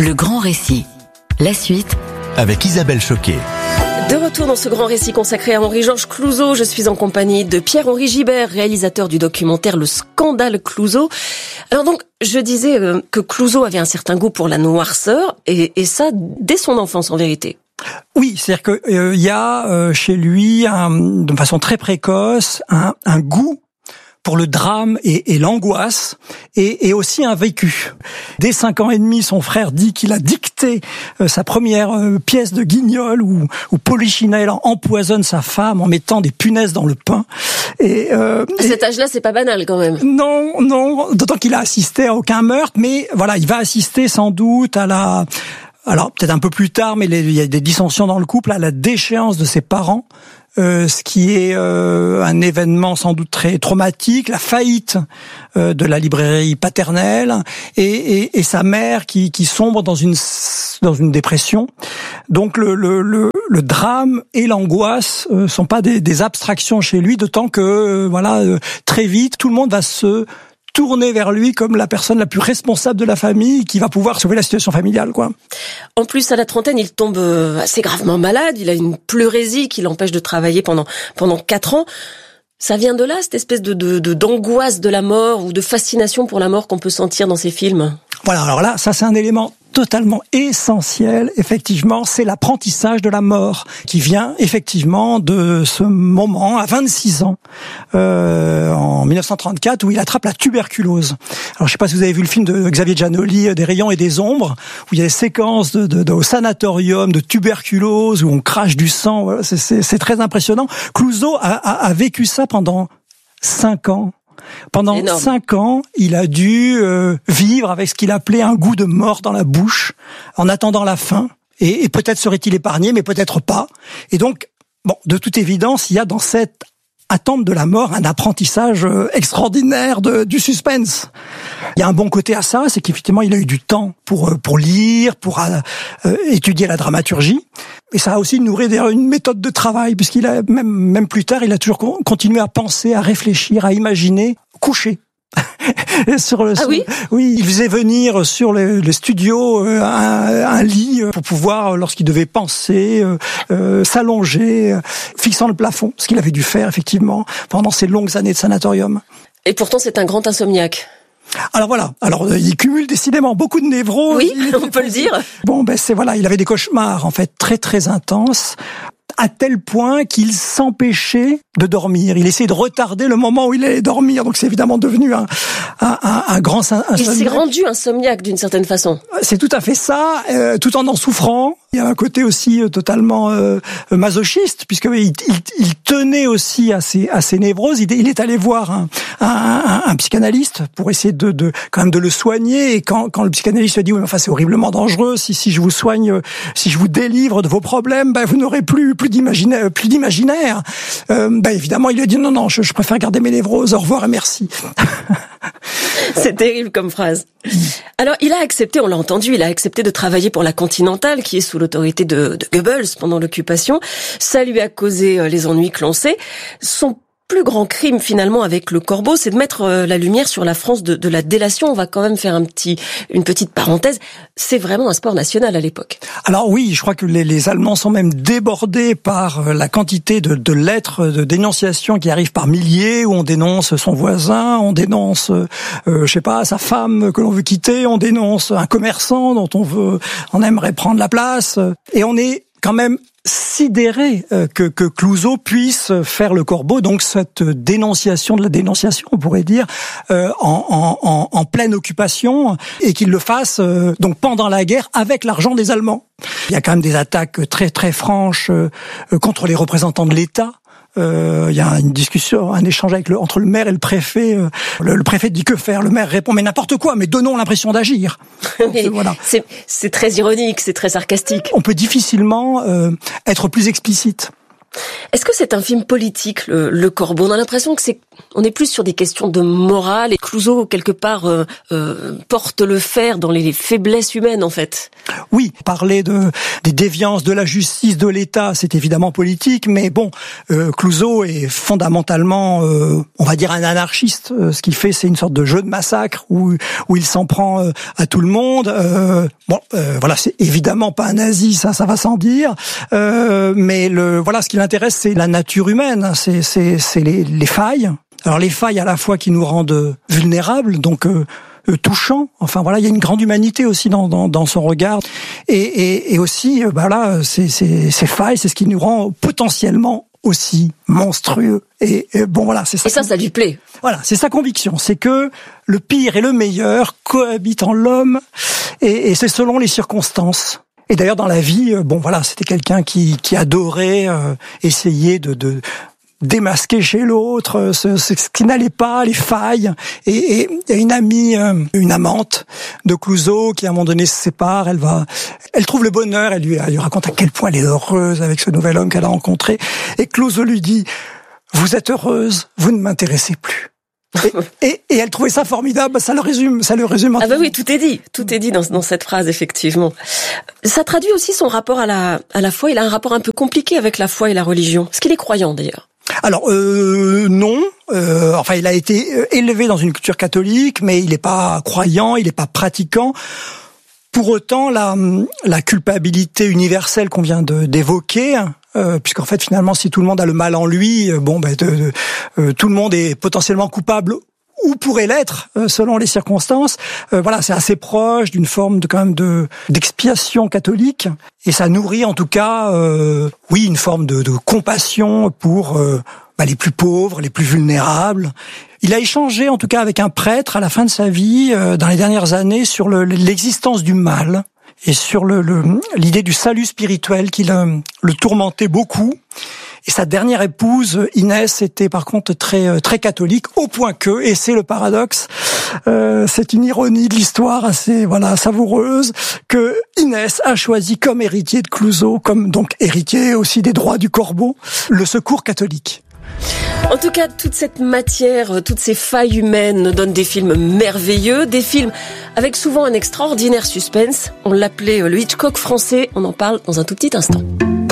Le grand récit. La suite avec Isabelle Choquet. De retour dans ce grand récit consacré à Henri-Georges Clouzot, je suis en compagnie de Pierre-Henri Gibert, réalisateur du documentaire Le Scandale Clouzot. Alors donc, je disais que Clouzot avait un certain goût pour la noirceur, et ça dès son enfance en vérité. Oui, c'est-à-dire que y a chez lui, de façon très précoce, un goût pour le drame et l'angoisse, et aussi un vécu. Dès 5 ans et demi, son frère dit qu'il a dicté sa première pièce de Guignol où Polichinelle empoisonne sa femme en mettant des punaises dans le pain. À cet âge-là, c'est pas banal quand même. Non, d'autant qu'il a assisté à aucun meurtre, mais voilà, il va assister sans doute alors peut-être un peu plus tard, mais il y a des dissensions dans le couple, à la déchéance de ses parents. Ce qui est un événement sans doute très traumatique, la faillite de la librairie paternelle et sa mère qui sombre dans une dépression. Donc le drame et l'angoisse sont pas des abstractions chez lui, d'autant que très vite tout le monde va se tourner vers lui comme la personne la plus responsable de la famille qui va pouvoir sauver la situation familiale, quoi. En plus, à la trentaine, il tombe assez gravement malade. Il a une pleurésie qui l'empêche de travailler pendant 4 ans. Ça vient de là, cette espèce d'angoisse de la mort ou de fascination pour la mort qu'on peut sentir dans ces films. Voilà, alors là, ça c'est un élément totalement essentiel, effectivement, c'est l'apprentissage de la mort qui vient effectivement de ce moment à 26 ans en 1934 où il attrape la tuberculose. Alors je sais pas si vous avez vu le film de Xavier Giannoli, Des rayons et des ombres, où il y a des séquences au sanatorium de tuberculose où on crache du sang, c'est très impressionnant. Clouzot a vécu ça pendant 5 ans. Pendant énorme. 5 ans, il a dû vivre avec ce qu'il appelait un goût de mort dans la bouche, en attendant la fin. Et peut-être serait-il épargné, mais peut-être pas. Et donc, de toute évidence, il y a dans cette attente de la mort un apprentissage extraordinaire du suspense. Il y a un bon côté à ça, c'est qu'effectivement, il a eu du temps pour lire, pour étudier la dramaturgie. Et ça a aussi nourri une méthode de travail, puisqu'il a même plus tard, il a toujours continué à penser, à réfléchir, à imaginer, coucher. Oui, il faisait venir sur les studios un lit pour pouvoir, lorsqu'il devait penser, s'allonger, fixant le plafond, ce qu'il avait dû faire effectivement pendant ces longues années de sanatorium. Et pourtant, c'est un grand insomniaque. Alors voilà, il cumule décidément beaucoup de névroses. Oui, on peut le dire. Il avait des cauchemars en fait très très intenses, à tel point qu'il s'empêchait de dormir. Il essayait de retarder le moment où il allait dormir. Donc c'est évidemment devenu un grand insomniaque. Il s'est rendu insomniaque d'une certaine façon. C'est tout à fait ça, tout en souffrant. Il y a un côté aussi totalement masochiste, puisqu'il tenait aussi à ses névroses. Il est allé voir un psychanalyste pour essayer quand même de le soigner. Et quand le psychanalyste lui dit, oui, mais enfin c'est horriblement dangereux, si je vous soigne, si je vous délivre de vos problèmes, vous n'aurez plus d'imaginaire. Évidemment, il lui a dit non, je préfère garder mes névroses. Au revoir et merci. C'est terrible comme phrase. Alors, il a accepté, on l'a entendu, il a accepté de travailler pour la Continentale, qui est sous l'autorité de Goebbels pendant l'occupation. Ça lui a causé les ennuis que l'on sait. Son plus grand crime finalement avec Le Corbeau, c'est de mettre la lumière sur la France de la délation. On va quand même faire une petite parenthèse. C'est vraiment un sport national à l'époque. Alors oui, je crois que les Allemands sont même débordés par la quantité de lettres de dénonciation qui arrivent par milliers, où on dénonce son voisin, on dénonce, sa femme que l'on veut quitter, on dénonce un commerçant dont on aimerait prendre la place, et on est quand même sidéré que Clouzot puisse faire Le Corbeau, donc cette dénonciation de la dénonciation, on pourrait dire, en pleine occupation, et qu'il le fasse donc pendant la guerre avec l'argent des Allemands. Il y a quand même des attaques très très franches contre les représentants de l'État. Il y a une discussion, un échange entre le maire et le préfet. Le préfet dit que faire, le maire répond mais n'importe quoi, mais donnons l'impression d'agir. Voilà. C'est très ironique, c'est très sarcastique. On peut difficilement être plus explicite. Est-ce que c'est un film politique, le Corbeau? On a l'impression que on est plus sur des questions de morale, et Clouzot, quelque part, porte le fer dans les faiblesses humaines, en fait. Oui, parler des déviances de la justice, de l'État, c'est évidemment politique, mais bon, Clouzot est fondamentalement, on va dire, un anarchiste. Ce qu'il fait, c'est une sorte de jeu de massacre où il s'en prend à tout le monde. Voilà, c'est évidemment pas un nazi, ça va sans dire, mais voilà, ce qui l'intéresse, c'est la nature humaine, c'est les failles. Alors les failles à la fois qui nous rendent vulnérables, donc touchants. Enfin voilà, il y a une grande humanité aussi dans son regard, et aussi ces failles, c'est ce qui nous rend potentiellement aussi monstrueux. Et bon voilà, c'est ça. Et ça lui plaît. Voilà, c'est sa conviction, c'est que le pire et le meilleur cohabitent en l'homme, et c'est selon les circonstances. Et d'ailleurs dans la vie, c'était quelqu'un qui adorait essayer de démasquer chez l'autre ce qui n'allait pas, les failles. Et il y a une amie, une amante de Clouzot qui à un moment donné se sépare, elle trouve le bonheur, elle lui raconte à quel point elle est heureuse avec ce nouvel homme qu'elle a rencontré. Et Clouzot lui dit: vous êtes heureuse, vous ne m'intéressez plus. Et elle trouvait ça formidable, ça le résume. Ah bah oui, tout est dit dans cette phrase, effectivement. Ça traduit aussi son rapport à la foi. Il a un rapport un peu compliqué avec la foi et la religion. Est-ce qu'il est croyant d'ailleurs? Alors non, il a été élevé dans une culture catholique, mais il n'est pas croyant, il n'est pas pratiquant. Pour autant, la culpabilité universelle qu'on vient d'évoquer, puisqu'en fait finalement, si tout le monde a le mal en lui, tout le monde est potentiellement coupable ou pourrait l'être selon les circonstances. C'est assez proche d'une forme d'expiation catholique, et ça nourrit en tout cas une forme de compassion pour les plus pauvres, les plus vulnérables. Il a échangé en tout cas avec un prêtre à la fin de sa vie, dans les dernières années, sur l'existence du mal et sur l'idée du salut spirituel qui le tourmentait beaucoup. Et sa dernière épouse, Inès, était par contre très très catholique, au point que, et c'est le paradoxe, c'est une ironie de l'histoire assez savoureuse, que Inès a choisi comme héritier de Clouzot, comme donc héritier aussi des droits du Corbeau, le Secours catholique. En tout cas, toute cette matière, toutes ces failles humaines donnent des films merveilleux, des films avec souvent un extraordinaire suspense. On l'appelait le Hitchcock français, on en parle dans un tout petit instant.